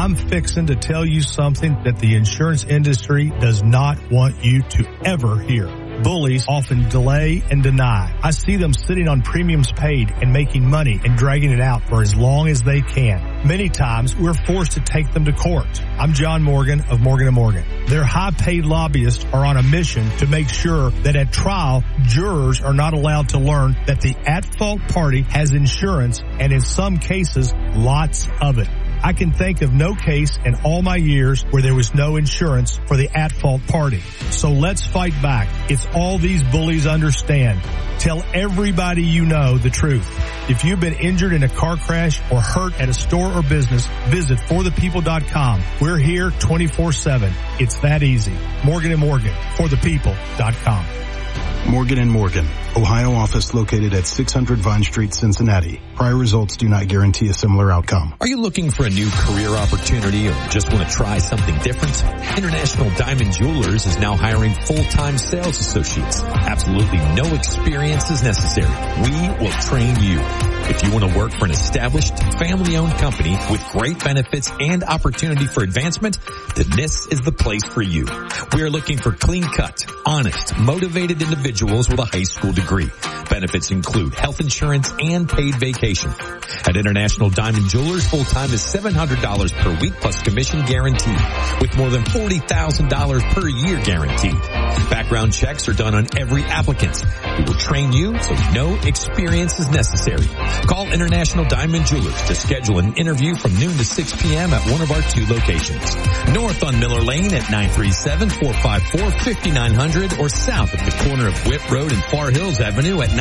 I'm fixing to tell you something that the insurance industry does not want you to ever hear. Bullies often delay and deny. I see them sitting on premiums paid and making money and dragging it out for as long as they can. Many times, we're forced to take them to court. I'm John Morgan of Morgan & Morgan. Their high-paid lobbyists are on a mission to make sure that at trial, jurors are not allowed to learn that the at-fault party has insurance, and in some cases, lots of it. I can think of no case in all my years where there was no insurance for the at-fault party. So let's fight back. It's all these bullies understand. Tell everybody you know the truth. If you've been injured in a car crash or hurt at a store or business, visit forthepeople.com. We're here 24/7. It's that easy. Morgan & Morgan, forthepeople.com. Morgan & Morgan, Ohio office located at 600 Vine Street, Cincinnati. Prior results do not guarantee a similar outcome. Are you looking for a new career opportunity or just want to try something different? International Diamond Jewelers is now hiring full-time sales associates. Absolutely no experience is necessary. We will train you. If you want to work for an established, family-owned company with great benefits and opportunity for advancement, then this is the place for you. We are looking for clean-cut, honest, motivated individuals with a high school degree. Benefits include health insurance and paid vacation. At International Diamond Jewelers, full-time is $700 per week plus commission guaranteed, with more than $40,000 per year guaranteed. Background checks are done on every applicant. We will train you so no experience is necessary. Call International Diamond Jewelers to schedule an interview from noon to 6 p.m. at one of our 2 locations. North on Miller Lane at 937-454-5900 or south at the corner of Whip Road and Far Hills Avenue at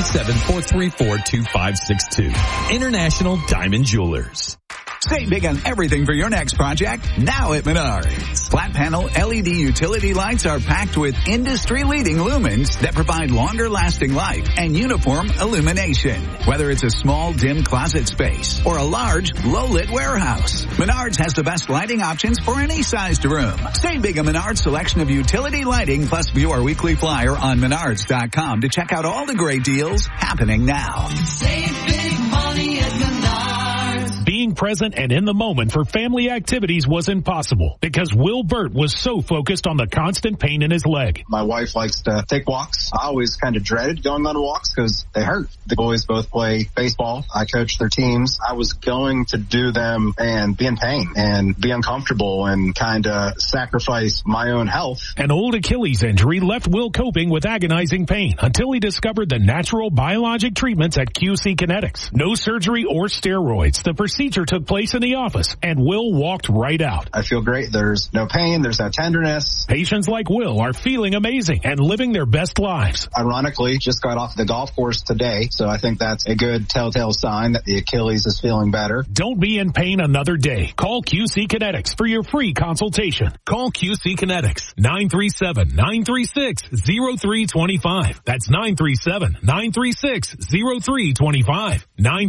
937-434-2562. International Diamond Jewelers. Save big on everything for your next project now at Menards. Flat panel LED utility lights are packed with industry-leading lumens that provide longer lasting life and uniform illumination. Whether it's a small, dim closet space or a large, low-lit warehouse, Menards has the best lighting options for any sized room. Save big on Menards' selection of utility lighting, plus view our weekly flyer on Menards.com to check out all the great deals happening now. Save big money at Menards. Being present and in the moment for family activities was impossible because Will Burt was so focused on the constant pain in his leg. My wife likes to take walks. I always kind of dreaded going on walks because they hurt. The boys both play baseball. I coach their teams. I was going to do them and be in pain and be uncomfortable and kind of sacrifice my own health. An old Achilles injury left Will coping with agonizing pain until he discovered the natural biologic treatments at QC Kinetics. No surgery or steroids. The procedure took place in the office, and Will walked right out. I feel great. There's no pain. There's no tenderness. Patients like Will are feeling amazing and living their best lives. Ironically, just got off the golf course today, so I think that's a good telltale sign that the Achilles is feeling better. Don't be in pain another day. Call QC Kinetics for your free consultation. Call QC Kinetics, 937-936-0325. That's 937-936-0325.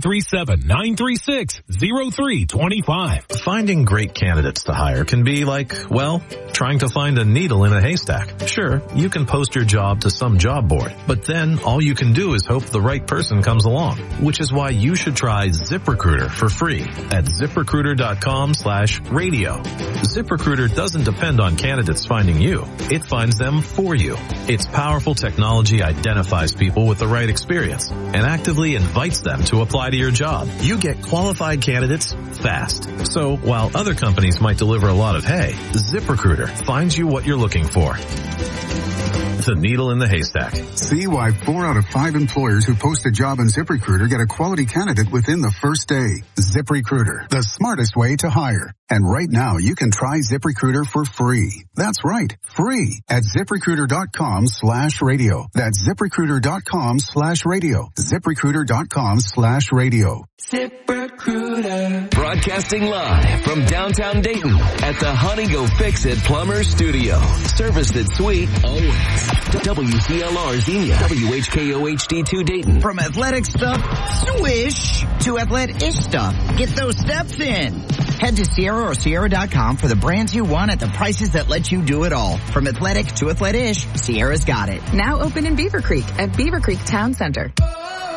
937-936-0325. Finding great candidates to hire can be like, well, trying to find a needle in a haystack. Sure, you can post your job to some job board, but then all you can do is hope the right person comes along, which is why you should try ZipRecruiter for free at ZipRecruiter.com/radio. ZipRecruiter doesn't depend on candidates finding you. It finds them for you. Its powerful technology identifies people with the right experience and actively invites them to apply to your job. You get qualified candidates fast. So while other companies might deliver a lot of hay, ZipRecruiter finds you what you're looking for. The needle in the haystack. See why 4 out of 5 employers who post a job on ZipRecruiter get a quality candidate within the first day. ZipRecruiter, the smartest way to hire. And right now, you can try ZipRecruiter for free. That's right, free at ZipRecruiter.com/radio. That's ZipRecruiter.com/radio. ZipRecruiter.com/radio. ZipRecruiter. Broadcasting live from downtown Dayton at the Honey Go Fix It Plumber Studio. Service that's sweet always. WCLR Xenia, WHKO HD2 Dayton. From athletic stuff, swish, to athletic-ish stuff. Get those steps in. Head to Sierra or Sierra.com for the brands you want at the prices that let you do it all. From athletic to athletic-ish, Sierra's got it. Now open in Beaver Creek at Beaver Creek Town Center.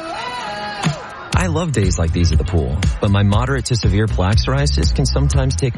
I love days like these at the pool, but my moderate to severe plaque psoriasis can sometimes take